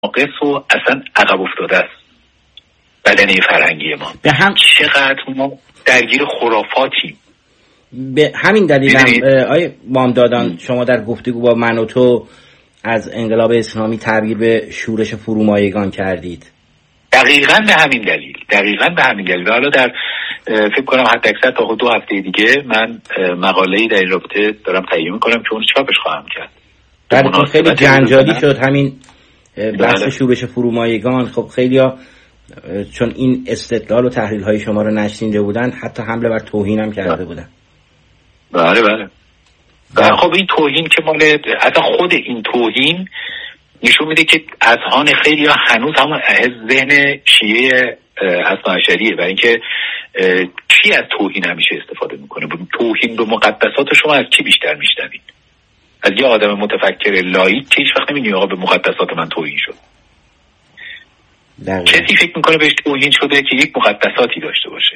ناقص و اصلا عقب افتاده است بدنه فرهنگی ما. به هم چقدر ما درگیر خرافاتیم. به همین دلیل هم آیه بامدادان شما در گفتگو با من و تو از انقلاب اسلامی تعبیر به شورش فرومایگان کردید. دقیقاً به همین دلیل. حالا در فکر کنم حد اکثر تا 2 هفته دیگه من مقاله‌ای در این رابطه دارم تهیه می‌کنم که اون چاپش خواهم کرد. در خیلی جنجالی شد همین بحث شورش فرومایگان. خب خیلی‌ها چون این استدلال و تحلیل‌های شما رو نشنیده بودن حتی حمله بر توهین هم کرده بودن. بله. خب این توهین که مال اصلا خود این توهین نشون میده که اذهان خیلی‌ها هنوز هم ذهن شیعه اثناعشریه، برای اینکه چی از توهین همیشه استفاده میکنه. توهین به مقدسات شما از کی بیشتر میشنوید؟ از یه آدم متفکر لایق که هیچ وقت نمیگه آقا به مقدسات من توهین شد. کسی فکر میکنه بهش توهین شده که یک مقدساتی داشته باشه.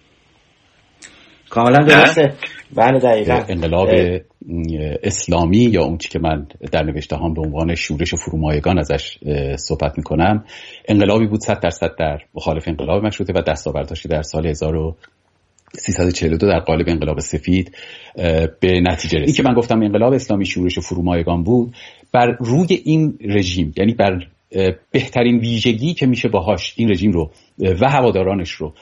کاملا درسته. بله دقیقاً. انقلاب اسلامی یا اون چی که من در نوشته هام به عنوان شورش فرومایگان ازش صحبت میکنم، انقلابی بود 100% در مخالف انقلاب مشروطه و دستاوردهاش در سال 1342 در قالب انقلاب سفید به نتیجه رسید. این که من گفتم انقلاب اسلامی شورش فرومایگان بود، بر روی این رژیم، یعنی بر بهترین ویژگی که میشه باهاش این رژیم رو و هوادارانش رو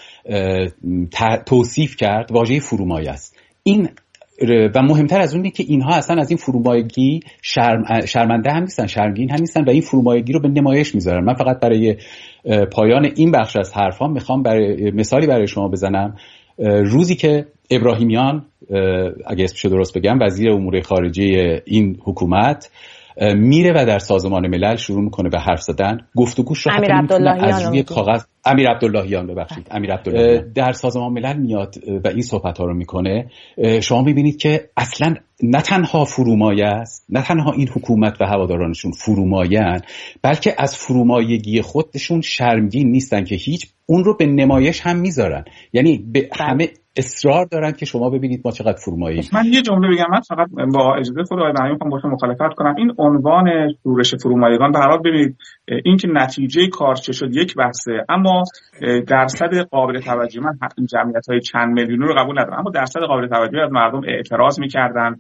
توصیف کرد واژه فرومایه است. این و مهمتر از اونه که اینها اصلا از این فرومایگی شرمنده هم نیستن، شرمگین هم نیستن و این فرومایگی رو به نمایش میذارن. من فقط برای پایان این بخش از حرفام میخوام مثالی برای شما بزنم. روزی که ابراهیمیان، اگه اسمشو درست بگم، وزیر امور خارجه این حکومت میره و در سازمان ملل شروع میکنه به حرف زدن، گفتگوش رو حتی نمیتونه از روی کاغذ امیر عبداللهیان در سازمان ملل میاد و این صحبت ها رو میکنه. شما میبینید که اصلا نه تنها فرومایه است، نه تنها این حکومت و هوادارانشون فرومایه‌اند، بلکه از فرومایگی خودشون شرمگین نیستن که هیچ، اون رو به نمایش هم میذارن. یعنی به همه اصرار دارن که شما ببینید ما چقدر فرومایه‌ایم. من یه جمله بگم، من فقط با اجازه خود آقای بهرامی میخوام باهاتون مخالفت کنم. این عنوان شورش فرومایگان به هر حال ببینید این که نتیجه کار چه شد یک بحثه، اما درصد قابل توجهی، من این جمعیت‌های چند میلیونی رو قبول ندارم، اما درصد قابل توجهی از مردم اعتراض می‌کردن.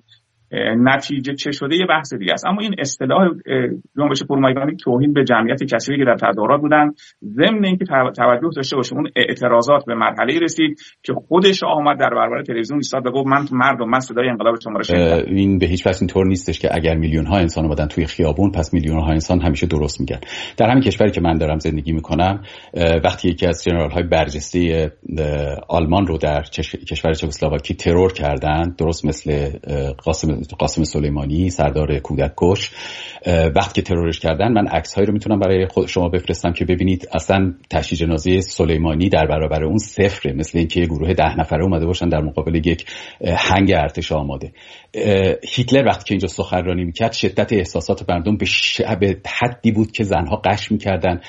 نتیجه چه شده یه بحث دیگه است. اما این اصطلاح جنبش فرومایگانی توهین به جمعیت کثیری که در تظاهرات بودن، ضمن اینکه توجه داشته باشه اون اعتراضات به مرحله رسید که خودش آمد در برابر تلویزیون ایستاد و گفت من صدای انقلاب شما رو شنیدم. این به هیچ وجه اینطور نیستش که اگر میلیون ها انسان اومدن توی خیابون پس میلیون ها انسان همیشه درست میگن. در همین کشوری که من دارم زندگی میکنم، وقتی یکی از ژنرال های برجسته آلمان رو در کشور چکسلواکی ترور کردن، درست مثل قاسم سلیمانی سردار کودک کش، وقتی که ترورش کردن، من عکس‌هایی رو میتونم برای خود شما بفرستم که ببینید اصلا تشییع جنازه سلیمانی در برابر اون صفره، مثل اینکه یه گروه 10 نفره اومده باشن در مقابل یک هنگ ارتش آماده. هیتلر وقتی که اینجا سخنرانی میکرد، شدت احساسات مردم به حدی بود که زنها قش میکردن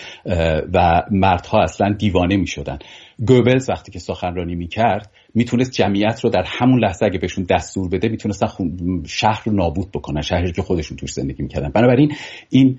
و مردها اصلا دیوانه میشدن. گوبلز وقتی که سخنرانی میکرد میتونست جمعیت رو در همون لحظه اگه بهشون دستور بده میتونستن شهر رو نابود بکنن، شهری که خودشون توش زندگی میکردن. بنابراین این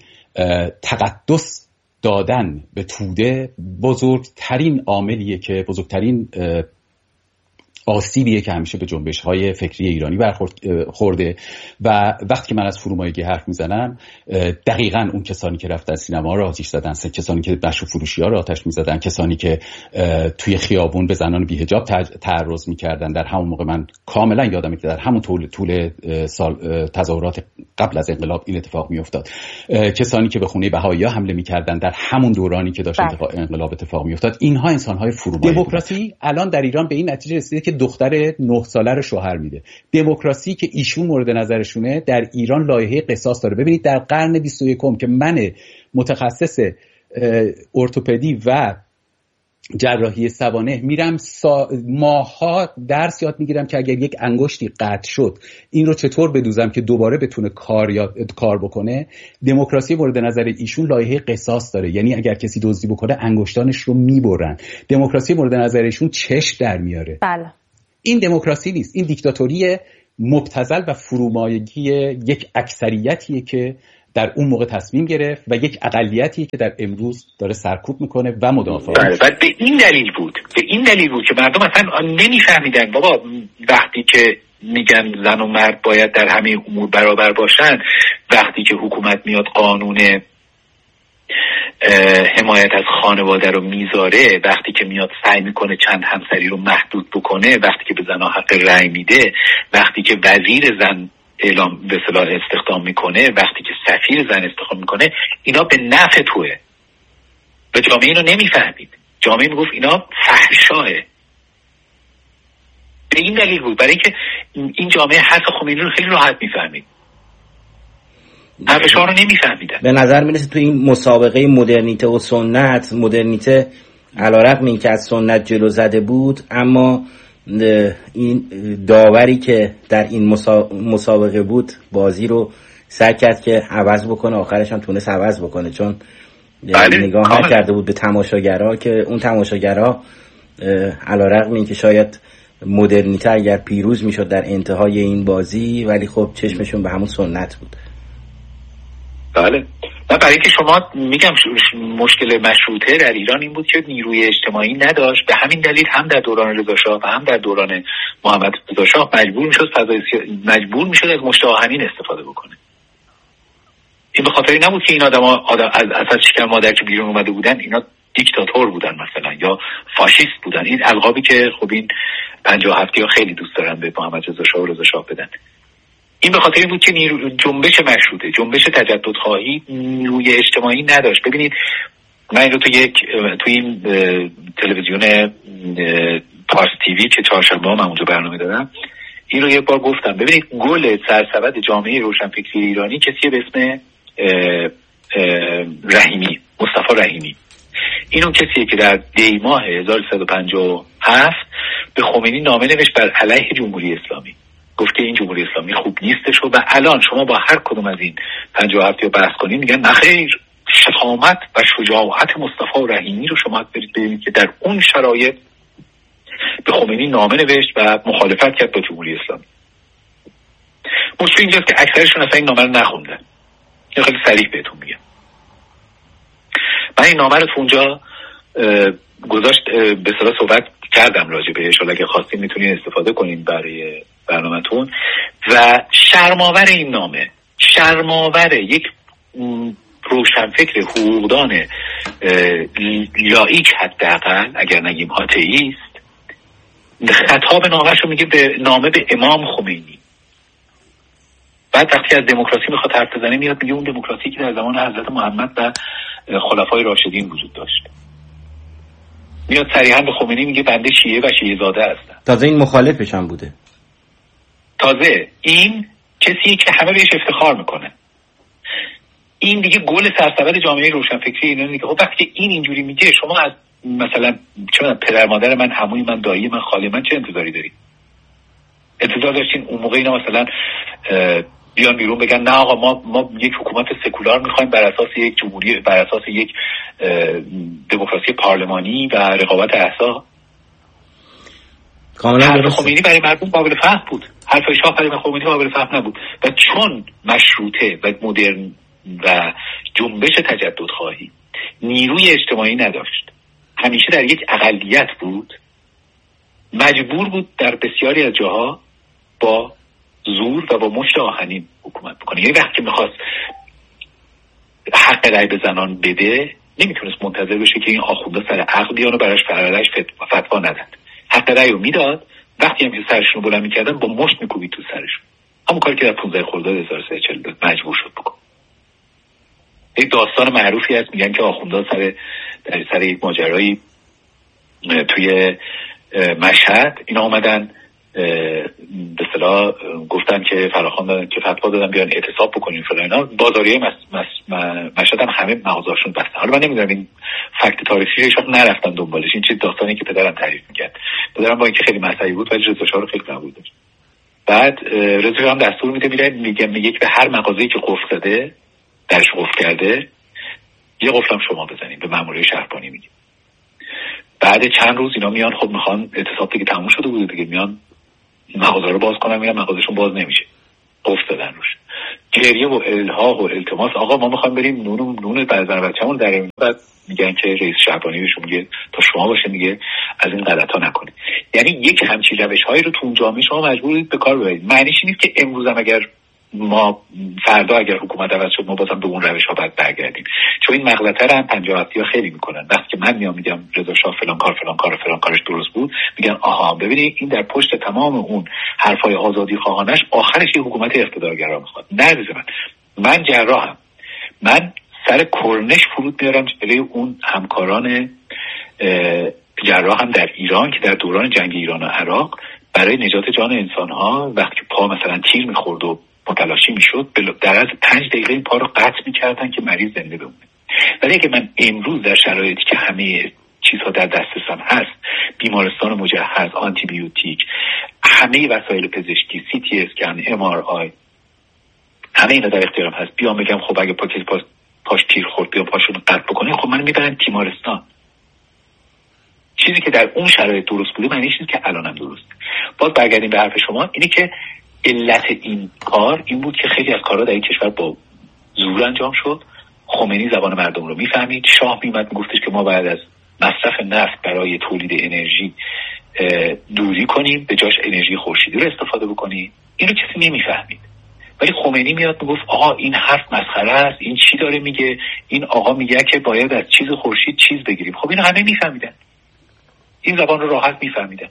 تقدس دادن به توده بزرگترین عاملیه که بزرگترین آسیبیه که همیشه به جنبش‌های فکری ایرانی برخورده. و وقتی که من از فرومایگی حرف میزنم، دقیقاً اون کسانی که رفتن سینما رو آتش زدن، کسانی که مشروب فروشی‌ها رو آتش می‌زدن، کسانی که توی خیابون به زنان بی‌حجاب تعرض می‌کردن، در همون موقع من کاملاً یادمه که در همون طول سال تظاهرات قبل از انقلاب این اتفاق می‌افتاد. کسانی که به خونه بهائی‌ها حمله می‌کردن در همون دورانی که داشت انقلاب اتفاق می‌افتاد، اینها انسان‌های فرومایه. دموکراسی الان در ایران به این نتیجه رسیده که دختر 9 ساله رو شوهر میده. دموکراسی که ایشون مورد نظرشونه در ایران لایحه قصاص داره. ببینید در قرن 21 که من متخصص ارتوپدی و جراحی سوانح میرم ماها درس یاد میگیرم که اگر یک انگشتی قطع شد این رو چطور بدوزم که دوباره بتونه کار بکنه. دموکراسی مورد نظر ایشون لایحه قصاص داره، یعنی اگر کسی دزدی بکنه انگشتانش رو میبرن. دموکراسی مورد نظر ایشون چشم در میاره. بله. این دموکراسی نیست، این دیکتاتوری مبتذل و فرومایگی یک اکثریتیه که در اون موقع تصمیم گرفت و یک اقلیتی که در امروز داره سرکوب میکنه و مدافع. و به این دلیل بود که مردم اصلا نمیفهمیدن بابا وقتی که میگن زن و مرد باید در همه امور برابر باشن، وقتی که حکومت میاد قانون حمایت از خانواده رو میذاره، وقتی که میاد سعی میکنه چند همسری رو محدود بکنه، وقتی که به زنها حق رأی میده، وقتی که وزیر زن اعلام به اصطلاح استخدام میکنه، وقتی که سفیر زن استخدام میکنه، اینا به نفع توه و جامعه اینو نمیفهمید. جامعه میگفت اینا فحشاه. به این دلیل بود، برای اینکه این جامعه حرف خمینی رو خیلی راحت میفهمید، حرفشان رو نمیفهمیدن. به نظر میرسه تو این مسابقه مدرنیته و سنت، مدرنیته علیرغم اینکه از سنت جلو زده بود، اما این داوری که در این مسابقه بود بازی رو سعی کرد که عوض بکنه، آخرش هم تونست عوض بکنه، چون نگاه نکرده بود به تماشاگرها که اون تماشاگرها علیرغم اینکه شاید مدرنیته اگر پیروز میشد در انتهای این بازی، ولی خب چشمشون به همون سنت بود. بله، و برای که شما میگم مشکل مشروطه در ایران این بود که نیروی اجتماعی نداشت. به همین دلیل هم در دوران رضا شاه و هم در دوران محمد رضا شاه مجبور میشد از مشت آهنین استفاده بکنه. این به خاطری نبود که این آدما از اساس شکم مادر که بیرون اومده بودن اینا دیکتاتور بودن مثلا یا فاشیست بودن. این القابی که خب این 57 ها خیلی دوست دارن به محمد رضا شاه و رضا شاه بدن. این به خاطر این بود که جنبش مشروطه، جنبش تجددخواهی نیروی اجتماعی نداشت. ببینید من این رو تو این تلویزیون پارس تیوی که چهارشنبه هم اونجا برنامه دادم این رو یک بار گفتم. ببینید گل سرسبد جامعه روشنفکری ایرانی کسیه به اسم رحیمی، مصطفی رحیمی. این اون کسیه که در دی ماه 1357 به خمینی نامه نوشت بر علیه جمهوری اسلامی، گفت که این جمهوری اسلامی خوب نیستش و الان شما با هر کدوم از این 57 بحث کنید میگن نخیر، شهامت و شجاعت مصطفی رحیمی رو شما برید ببینید که در اون شرایط به خمینی نامه نوشت و مخالفت کرد با جمهوری اسلامی. مشکل اینجاست که اکثرشون اصلا این نامه رو نخوندن. این خیلی صریح بهتون میگم. من این نامه رو تو اونجا گذاشت به اصطلاح صحبت کردم راجع بهش، حالا اگه خواستین میتونین استفاده کنین برای برنامه‌تون. و شرم‌آور این نامه، شرم‌آور یک روشنفکر حقوقدان لایک حداقل اگر نگیم آتئیست، خطاب نامه‌ش رو میگه به نامه به امام خمینی. بعد وقتی از دموکراسی میخواد حرف بزنه میاد میگه اون دموکراسی که در زمان حضرت محمد و خلفای راشدین وجود داشت. میاد صریحا به خمینی میگه بنده شیعه و شیعه زاده هستم. تازه این مخالفش هم بوده. تازه این کسیه که همه بهش افتخار میکنه. این دیگه گل سرسبد جامعه روشنفکری اینا دیگه. خب وقتی این اینجوری میگه شما از مثلا چون پدر مادر من، عموی من، دایی من، خاله من چه انتظاری دارید؟ انتظار داشتین اون موقع اینا مثلا بیان بیرون بگن نه آقا ما یک حکومت سکولار میخوایم بر اساس یک جمهوری، بر اساس یک دموکراسی پارلمانی و رقابت احزاب؟ حرف خمینی برای مردم قابل فهم بود، حرف شاه برای خمینی قابل فهم نبود. و چون مشروطه و مدرن و جنبش تجددخواهی نیروی اجتماعی نداشت، همیشه در یک اقلیت بود، مجبور بود در بسیاری از جاها با زور و با مشت آهنین حکومت بکنه. یعنی وقتی میخواست حق رأی به زنان بده نمیتونست منتظر بشه که این آخونده سر عقل بیان و براش فرارش فتوا ندن. حق رأی رو میداد، وقتی هم که سرشون رو بلند میکردن با مشت میکوبید تو سرشون. همون کاری که در 15 خرداد 1342 مجبور شد بکن. یک داستان معروفی هست، میگن که آخونده سر یک ماجرایی توی مشهد اینا اومدن به اصطلاح گفتن که فراخوان دادن که فتوا دادن بیان اعتصاب بکنین فلان اینا. بازاریای مشهد هم همه مغازه‌هاشون بستن. حالا من نمیدونم این فکت تاریخیش نرفتم دنبالش، این چیز داستانی که پدرم تعریف می‌کرد. پدرم با اینکه خیلی مذهبی بود ولی رضا شاه رو خیلی قبول داشت. بعد رضا شاه هم دستور میده میگه به هر مغازه‌ای که قفل زده، درش قفل کرده، یه قفلم شما بزنید، به مأموریت شهربانی میگه. بعد چند روز اینا میان، خب میخوان اعتصاب دیگه تموم شده بود دیگه، میان مغازه رو باز کنن، میرن مغازهشون باز نمیشه، قفل زدن روش. گریه و الحاح و التماس، آقا ما میخوایم بریم نون برادر بچه‌مون در بعد میگن که رئیس شعبانی بهشون میگه تا شما باشه میگه از این غلطا نکنید. یعنی یک همچین روش‌هایی رو تو اون جامعه شما مجبورید به کار ببرید. معنیش نیست که امروز هم اگر ما فردا اگر حکومت عوض شد ما بازم به اون روش‌ها باید برگردیم، چون این مغلطه رو هم 50 خیلی میکنن. وقتی که من میام میگم رضا شاه فلان کارش درست بود، میگن آها ببینید این در پشت تمام اون حرفای آزادی خواهانش آخرش یه حکومت اقتدارگرا میخواد. نه عزیز من جراحم، من سر کرنش فرود میارم جلوی اون همکاران جراحم در ایران که در دوران جنگ ایران و عراق برای نجات جان انسان‌ها وقتی پا مثلا تیر میخورد و متلاشی میشد در از 5 دقیقه این پا رو قطع میکردن که مریض زنده بمونه. ولی اگه من امروز در شرایطی که همه چیزها در دسترسم هست، بیمارستان مجهز، آنتی بیوتیک، همه وسایل پزشکی، سی تی اسکن، MRI، همه اینا در اختیارم هست، بیام بگم خب اگه پاش تیر خورد بیام پاشون قطع بکنه، خب من میبرن تیمارستان. چیزی که در اون شرایط درست بوده معنیش نیست که الانم درست. باز برگردیم به حرف شما، اینی که علت این کار این بود که خیلی از کارها در این کشور با زور انجام شد. خمینی زبان مردم رو میفهمید، شاه میمد میگفتش که ما باید از مصرف نفت برای تولید انرژی دوری کنیم، به جاش انرژی خورشیدی رو استفاده بکنیم. اینو کسی نمیفهمید، ولی خمینی میاد میگفت آقا این حرف مسخره است، این چی داره میگه، این آقا میگه که باید از چیز خورشید چیز بگیریم. خب اینو همه میفهمیدن، این زبان رو راحت میفهمیدن.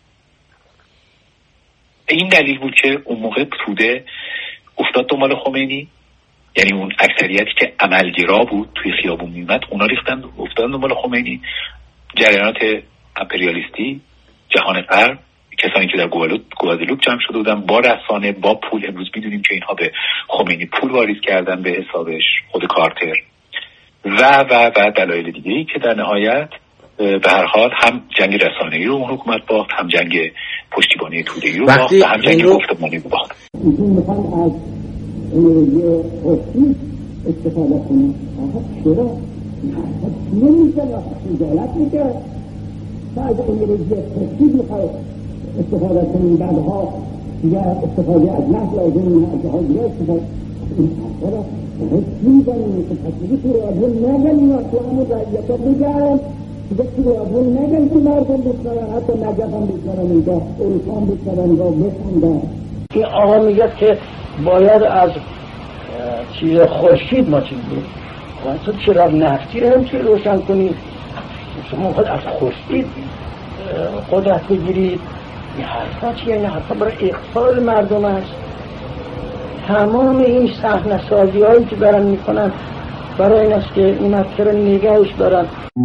این دلیل بود که اون موقع توده افتاد دنبال خمینی، یعنی اون اکثریتی که عملگرا بود توی خیابون میومد اونا ریختن افتادن دنبال خمینی. جریانات امپریالیستی جهان غرب، کسانی که در گوادلوپ جمع شده بودن با رسانه با پول، امروز میدونیم که اینها به خمینی پول واریز کردن به حسابش، خود کارتر و دلایل دیگه‌ای که در نهایت به هر حال هم جنگ رسانه‌ای رو اون حکومت باخت، هم جنگ پشتیبانی توده‌ای رو باخت و هم جنگ گفتمانی رو باخت. میخوان از انرژی خورشید استفاده کنه. آقا چرا؟ نمیشه خجالت میکرد. بعد انرژی خورشید میخواد استفاده کنیم، بعدها دیگه استفاده از نفت لازم اینه، از جاهای دیگه استفاده این حرفا رو چی میزنیم؟ تصویری تو رادیو نگن، یا تو همون رعیتا بگن دیگه تو رادیو نگن که مردم بشنون، حتی نجف هم بشنون، اینجا اروپا هم بشنون، اینجا بشنون. این آقا میگه که باید از چیز خورشید ما چیز بود. تو چرا نفتی رو هم چی روشن کنید؟ شما خود از خورشید قدرت بگیرید. این حرفا چیه؟ این حرفا برای اقصال مردم است. تمام این صحنه سازی هایی که دارن میکنن برای این است که این مسئله نگهش دارن.